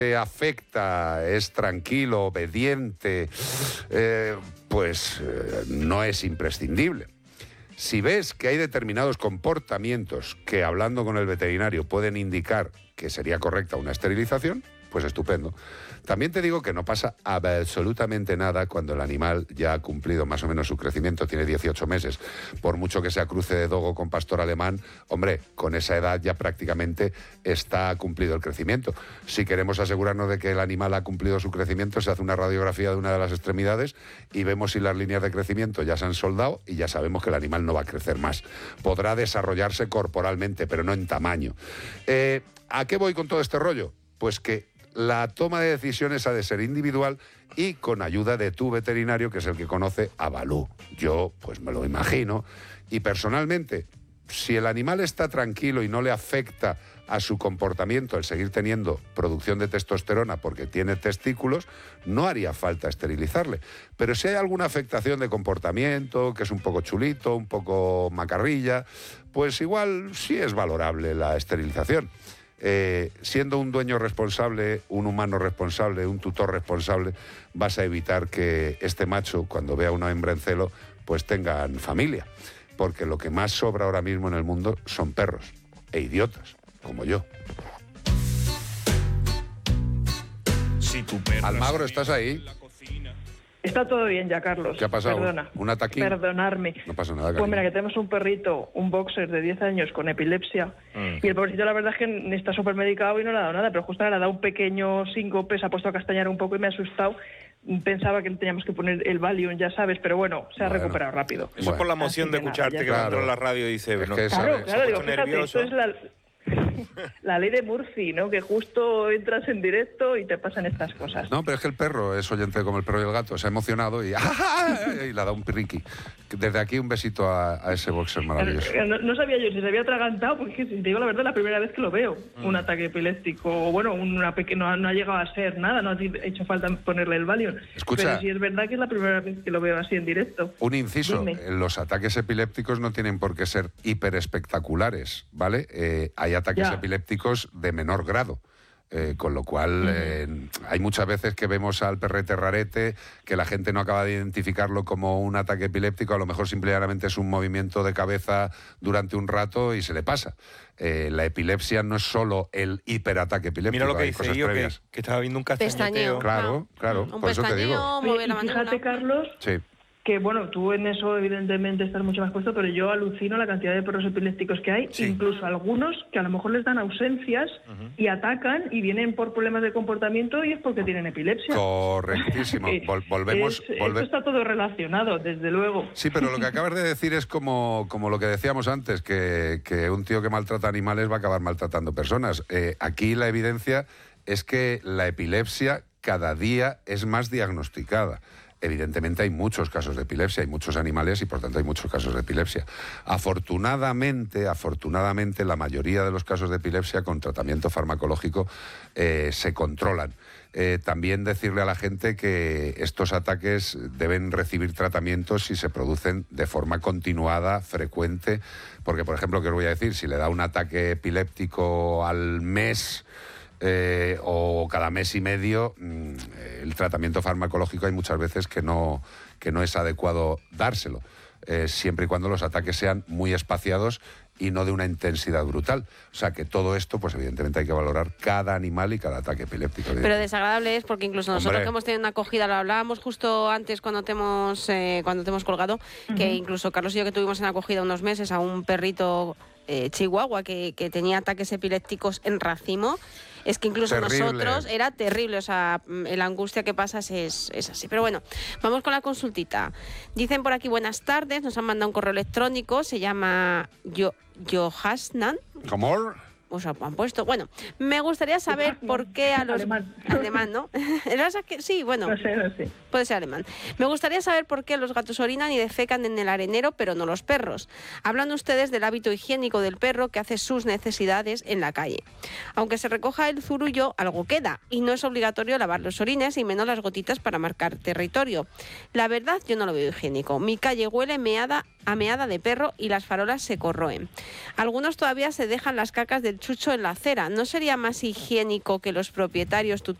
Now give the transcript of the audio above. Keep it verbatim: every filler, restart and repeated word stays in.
afecta, es tranquilo, obediente, eh, pues eh, no es imprescindible. Si ves que hay determinados comportamientos que, hablando con el veterinario, pueden indicar que sería correcta una esterilización, pues estupendo. También te digo que no pasa absolutamente nada cuando el animal ya ha cumplido más o menos su crecimiento, tiene dieciocho meses. Por mucho que sea cruce de dogo con pastor alemán, hombre, con esa edad ya prácticamente está cumplido el crecimiento. Si queremos asegurarnos de que el animal ha cumplido su crecimiento, se hace una radiografía de una de las extremidades y vemos si las líneas de crecimiento ya se han soldado y ya sabemos que el animal no va a crecer más. Podrá desarrollarse corporalmente, pero no en tamaño. Eh, ¿A qué voy con todo este rollo? Pues que la toma de decisiones ha de ser individual y con ayuda de tu veterinario, que es el que conoce a Balú. Yo, pues me lo imagino. Y personalmente, si el animal está tranquilo y no le afecta a su comportamiento el seguir teniendo producción de testosterona porque tiene testículos, no haría falta esterilizarle. Pero si hay alguna afectación de comportamiento, que es un poco chulito, un poco macarrilla, pues igual sí es valorable la esterilización. Eh, siendo un dueño responsable, un humano responsable, un tutor responsable, vas a evitar que este macho, cuando vea una hembra en celo, pues tengan familia. Porque lo que más sobra ahora mismo en el mundo son perros e idiotas, como yo. Si tu perro Almagro, ¿estás ahí? Está todo bien ya, Carlos. ¿Qué ha pasado? Perdona. ¿Un ataque? Perdonarme. No pasa nada, cariño. Pues mira, que tenemos un perrito, un boxer de diez años con epilepsia. Mm. Y el pobrecito, la verdad es que está súper medicado y no le ha dado nada, pero justo le ha dado un pequeño síncope, se ha puesto a castañar un poco y me ha asustado. Pensaba que le teníamos que poner el Valium, ya sabes, pero bueno, se ha bueno. recuperado rápido. Eso bueno. por la emoción de escucharte nada, que claro. entró en la radio y dice... Es no, que claro, sabes, claro, digo, fíjate, esto es la... La ley de Murphy, ¿no? Que justo entras en directo y te pasan estas cosas. No, pero es que el perro es oyente como el perro y el gato, se ha emocionado y, y le ha dado un pirriqui. Desde aquí un besito a, a ese boxer maravilloso. No, no sabía yo si se había atragantado, porque si te digo la verdad, la primera vez que lo veo, mm. un ataque epiléptico, o bueno, una peque- no, no ha llegado a ser nada, no ha hecho falta ponerle el Valium. Escucha, pero sí es verdad que es la primera vez que lo veo así en directo. Un inciso, Dime. Los ataques epilépticos no tienen por qué ser hiperespectaculares, ¿vale? Eh, hay ataques ya. epilépticos de menor grado. Eh, con lo cual, eh, hay muchas veces que vemos al perrete rarete, que la gente no acaba de identificarlo como un ataque epiléptico, a lo mejor simplemente es un movimiento de cabeza durante un rato y se le pasa. Eh, la epilepsia no es solo el hiperataque epiléptico. Mira lo que dice yo, que, que estaba viendo un castañeteo. Claro, claro, un por eso te digo. Mover la Fíjate, Carlos... Sí. Que bueno, tú en eso evidentemente estás mucho más puesto, pero yo alucino la cantidad de perros epilépticos que hay, sí. incluso algunos que a lo mejor les dan ausencias uh-huh. y atacan y vienen por problemas de comportamiento y es porque tienen epilepsia. Correctísimo. Vol- volvemos, es, volve- esto está todo relacionado, desde luego. Sí, pero lo que acabas de decir es como, como lo que decíamos antes, que, que un tío que maltrata animales va a acabar maltratando personas. Eh, aquí la evidencia es que la epilepsia cada día es más diagnosticada. Evidentemente hay muchos casos de epilepsia, hay muchos animales y por tanto hay muchos casos de epilepsia. Afortunadamente, afortunadamente la mayoría de los casos de epilepsia con tratamiento farmacológico eh, se controlan. Eh, también decirle a la gente que estos ataques deben recibir tratamientos si se producen de forma continuada, frecuente, porque por ejemplo, ¿qué os voy a decir? Si le da un ataque epiléptico al mes... Eh, o cada mes y medio, mmm, el tratamiento farmacológico hay muchas veces que no, que no es adecuado dárselo, eh, siempre y cuando los ataques sean muy espaciados y no de una intensidad brutal. O sea que todo esto, pues evidentemente hay que valorar cada animal y cada ataque epiléptico. Pero desagradable es porque incluso nosotros Hombre. que hemos tenido una acogida, lo hablábamos justo antes cuando te hemos, eh, cuando te hemos colgado, uh-huh. que incluso Carlos y yo que tuvimos en acogida unos meses a un perrito eh, chihuahua que, que tenía ataques epilépticos en racimo. Es que incluso terrible. Nosotros era terrible, o sea, la angustia que pasas es, es así. Pero bueno, vamos con la consultita. Dicen por aquí, buenas tardes, nos han mandado un correo electrónico, se llama Yo, Johasnan. ¿Cómo? Pues han puesto. Bueno, me gustaría saber por qué a los... Alemán. Alemán, ¿no? Sí, bueno. No sé, no sé. Puede ser alemán. Me gustaría saber por qué los gatos orinan y defecan en el arenero, pero no los perros. Hablan ustedes del hábito higiénico del perro que hace sus necesidades en la calle. Aunque se recoja el zurullo, algo queda. Y no es obligatorio lavar los orines y menos las gotitas para marcar territorio. La verdad, yo no lo veo higiénico. Mi calle huele meada a meada de perro y las farolas se corroen. Algunos todavía se dejan las cacas del chucho en la acera. ¿No sería más higiénico que los propietarios,